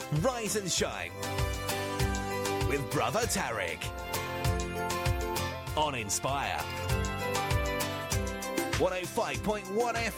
Rise and Shine with Brother Tarek on Inspire 105.1 FM.